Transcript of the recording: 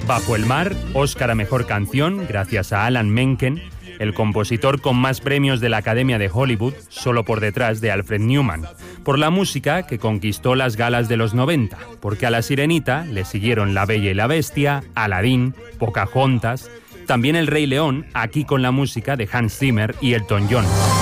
Bajo el mar, Oscar a Mejor Canción, gracias a Alan Menken, el compositor con más premios de la Academia de Hollywood, solo por detrás de Alfred Newman, por la música que conquistó las galas de los 90, porque a La Sirenita le siguieron La Bella y la Bestia, Aladín, Pocahontas, también El Rey León, aquí con la música de Hans Zimmer y Elton John.